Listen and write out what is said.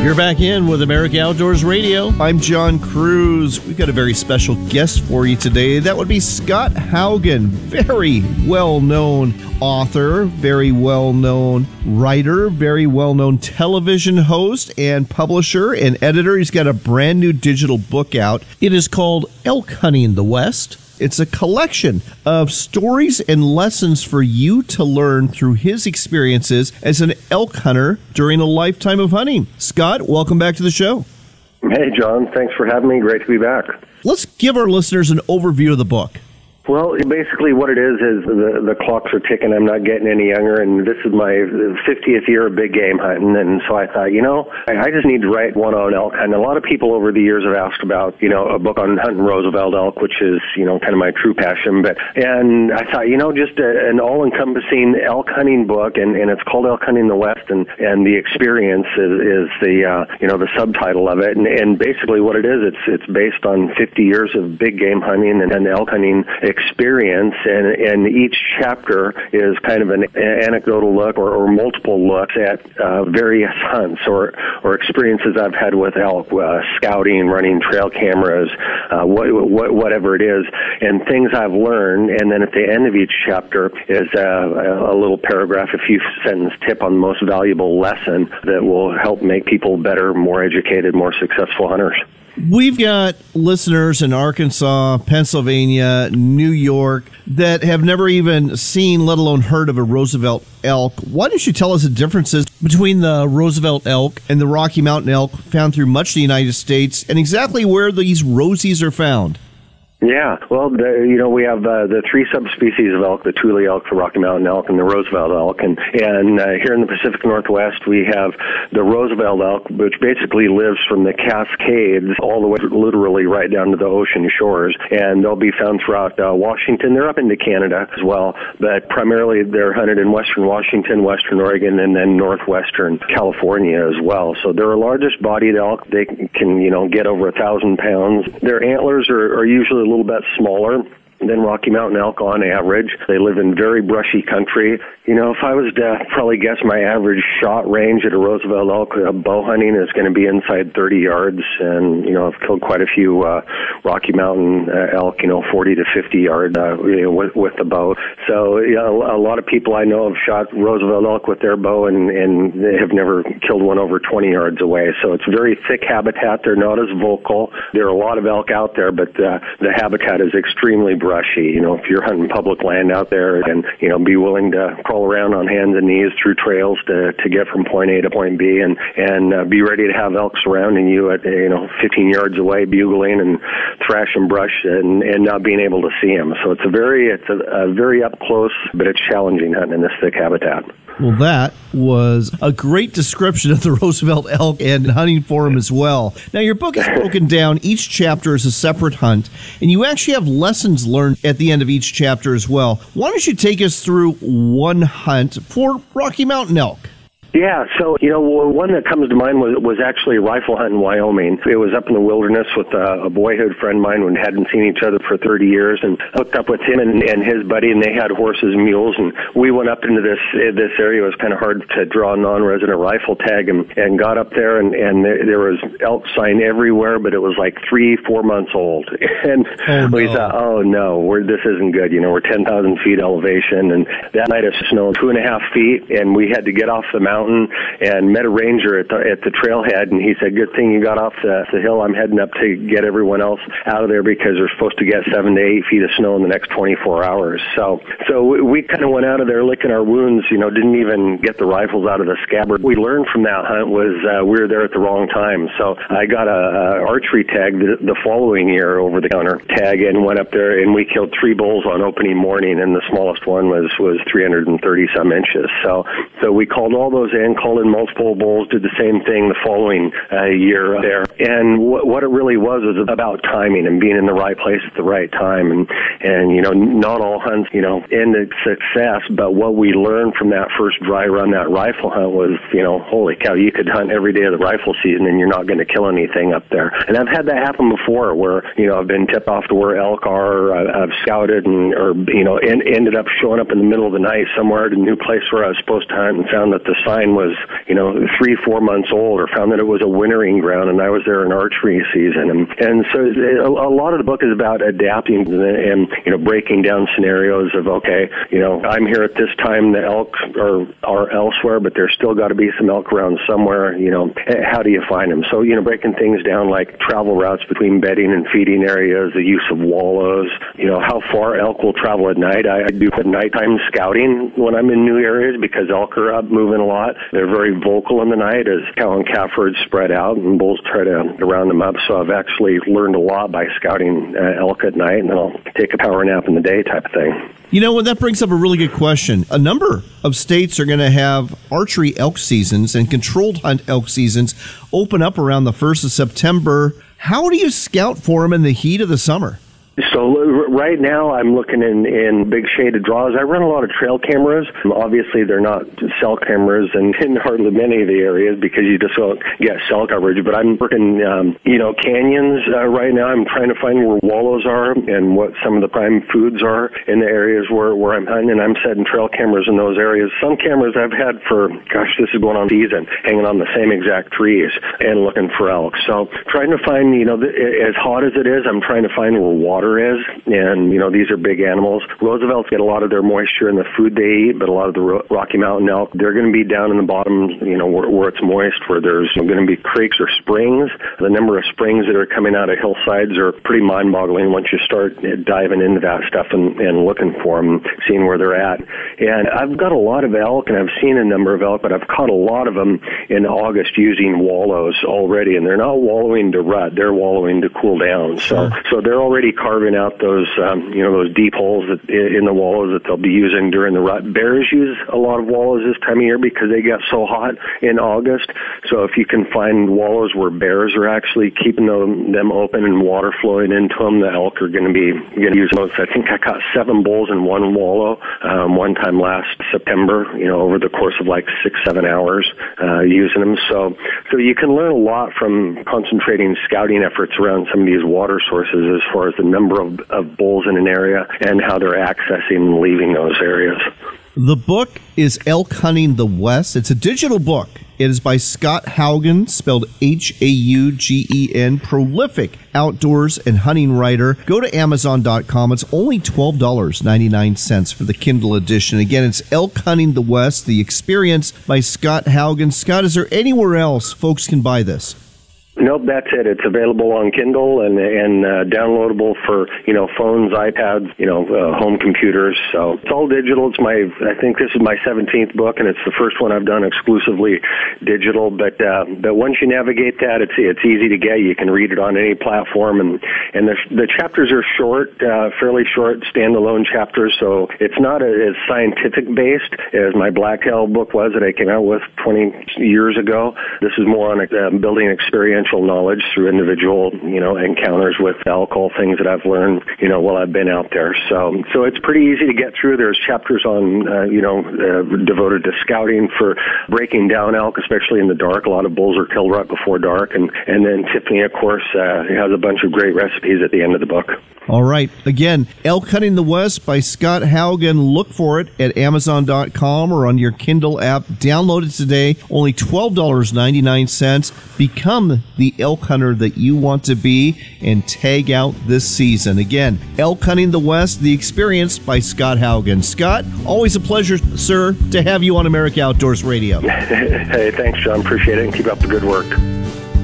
You're back in with America Outdoors Radio. I'm John Cruz. We've got a very special guest for you today. That would be Scott Haugen, very well-known author, very well-known writer, very well-known television host and publisher and editor. He's got a brand new digital book out. It is called Elk Hunting in the West. It's a collection of stories and lessons for you to learn through his experiences as an elk hunter during a lifetime of hunting. Scott, welcome back to the show. Hey, John. Thanks for having me. Great to be back. Let's give our listeners an overview of the book. Well, basically what it is the clocks are ticking. I'm not getting any younger, and this is my 50th year of big game hunting, and so I thought, I just need to write one on elk hunting. A lot of people over the years have asked about, a book on hunting Roosevelt elk, which is, kind of my true passion, and I thought, just an all-encompassing elk hunting book, and it's called Elk Hunting in the West, and the experience is the subtitle of it, and basically what it is, it's based on 50 years of big game hunting and elk hunting experience, and each chapter is kind of an anecdotal look or multiple looks at various hunts or experiences I've had with elk, scouting, running trail cameras, whatever it is, and things I've learned. And then at the end of each chapter is a little paragraph, a few sentence tip on the most valuable lesson that will help make people better, more educated, more successful hunters. We've got listeners in Arkansas, Pennsylvania, New York that have never even seen, let alone heard of a Roosevelt elk. Why don't you tell us the differences between the Roosevelt elk and the Rocky Mountain elk found through much of the United States and exactly where these Rosies are found? Yeah, well, we have the three subspecies of elk, the Tule elk, the Rocky Mountain elk, and the Roosevelt elk. And here in the Pacific Northwest, we have the Roosevelt elk, which basically lives from the Cascades all the way literally right down to the ocean shores. And they'll be found throughout Washington. They're up into Canada as well, but primarily they're hunted in western Washington, western Oregon, and then northwestern California as well. So they're our largest bodied elk. They can, get over 1,000 pounds. Their antlers are usually a little bit smaller than Rocky Mountain elk on average. They live in very brushy country. If I was to probably guess my average shot range at a Roosevelt elk bow hunting is going to be inside 30 yards. And, I've killed quite a few Rocky Mountain elk, 40 to 50 yards with the bow. So, a lot of people I know have shot Roosevelt elk with their bow and they have never killed one over 20 yards away. So it's very thick habitat. They're not as vocal. There are a lot of elk out there, but the habitat is extremely brushy. If you're hunting public land out there, and be willing to crawl around on hands and knees through trails to get from point A to point B, and be ready to have elk surrounding you at 15 yards away, bugling and thrashing brush, and not being able to see them. So it's a very up close, but it's challenging hunting in this thick habitat. Well, that was a great description of the Roosevelt elk and hunting for them as well. Now, your book is broken down. Each chapter is a separate hunt, and you actually have lessons learned at the end of each chapter as well. Why don't you take us through one hunt for Rocky Mountain elk? Yeah, so, one that comes to mind was actually a rifle hunt in Wyoming. It was up in the wilderness with a boyhood friend of mine who hadn't seen each other for 30 years, and hooked up with him and his buddy, and they had horses and mules, and we went up into this area. It was kind of hard to draw a non-resident rifle tag, and got up there, and there was elk sign everywhere, but it was like 3-4 months old. And we thought, oh no, this isn't good. We're 10,000 feet elevation, and that night it snowed 2.5 feet, and we had to get off the mountain and met a ranger at the trailhead, and he said, good thing you got off the hill. I'm heading up to get everyone else out of there because they're supposed to get 7 to 8 feet of snow in the next 24 hours. So we kind of went out of there licking our wounds, didn't even get the rifles out of the scabbard. We learned from that hunt was we were there at the wrong time. So I got a archery tag the following year, over the counter tag, and went up there, and we killed 3 bulls on opening morning, and the smallest one was 330 some inches. So we called all those in, called in multiple bulls, did the same thing the following year there. And what it really was about timing and being in the right place at the right time. And not all hunts, end in success, but what we learned from that first dry run, that rifle hunt was, holy cow, you could hunt every day of the rifle season and you're not going to kill anything up there. And I've had that happen before where, I've been tipped off to where elk are, I've scouted ended up showing up in the middle of the night somewhere at a new place where I was supposed to hunt and found that the sign mine was, 3-4 months old, or found that it was a wintering ground, and I was there in archery season. And so a lot of the book is about adapting and breaking down scenarios of, okay, I'm here at this time, the elk are elsewhere, but there's still got to be some elk around somewhere. How do you find them? So, breaking things down like travel routes between bedding and feeding areas, the use of wallows, how far elk will travel at night. I do nighttime scouting when I'm in new areas because elk are up moving a lot. They're very vocal in the night as cow and calf herds spread out and bulls try to round them up. So I've actually learned a lot by scouting elk at night, and then I'll take a power nap in the day type of thing. That brings up a really good question. A number of states are going to have archery elk seasons and controlled hunt elk seasons open up around the 1st of September. How do you scout for them in the heat of the summer? So right now I'm looking in big shaded draws. I run a lot of trail cameras. Obviously they're not cell cameras in hardly many of the areas because you just don't get cell coverage. But I'm working, canyons right now. I'm trying to find where wallows are and what some of the prime foods are in the areas where I'm hunting. And I'm setting trail cameras in those areas. Some cameras I've had for, this is going on season, hanging on the same exact trees and looking for elk. So trying to find, as hot as it is, I'm trying to find where water is, and these are big animals. Roosevelts get a lot of their moisture in the food they eat, but a lot of the Rocky Mountain elk, they're going to be down in the bottom, where it's moist, where there's going to be creeks or springs. The number of springs that are coming out of hillsides are pretty mind-boggling once you start diving into that stuff and looking for them, seeing where they're at. And I've got a lot of elk, and I've seen a number of elk, but I've caught a lot of them in August using wallows already, and they're not wallowing to rut, they're wallowing to cool down. So they're already carving out those deep holes in the wallows that they'll be using during the rut. Bears use a lot of wallows this time of year because they get so hot in August. So if you can find wallows where bears are actually keeping them open and water flowing into them, the elk are going to use those. I think I caught 7 bulls in one wallow one time last September. Over the course of like 6-7 hours using them. So you can learn a lot from concentrating scouting efforts around some of these water sources as far as the number of bulls in an area and how they're accessing and leaving those areas. The book is Elk Hunting the West. It's a digital book. It is by Scott Haugen, spelled Haugen, prolific outdoors and hunting writer. Go to Amazon.com. It's only $12.99 for the Kindle edition. Again, it's Elk Hunting the West, The Experience by Scott Haugen. Scott, is there anywhere else folks can buy this? Nope, that's it. It's available on Kindle and downloadable for phones, iPads, home computers. So it's all digital. I think this is my 17th book, and it's the first one I've done exclusively digital. But once you navigate that, it's easy to get. You can read it on any platform, and the chapters are short, fairly short, standalone chapters. So it's not as scientific based as my Blacktail book was that I came out with 20 years ago. This is more on building experiential knowledge through individual, encounters with alcohol, things that I've learned, while I've been out there. So it's pretty easy to get through. There's chapters on, devoted to scouting for breaking down elk, especially in the dark. A lot of bulls are killed right before dark. And then Tiffany, of course, has a bunch of great recipes at the end of the book. All right. Again, Elk Hunting the West by Scott Haugen. Look for it at Amazon.com or on your Kindle app. Download it today. Only $12.99. Become the elk hunter that you want to be and tag out this season. Again, Elk Hunting the West, The Experience by Scott Haugen. Scott, always a pleasure, sir, to have you on America Outdoors Radio. Hey, thanks, John. Appreciate it, and keep up the good work.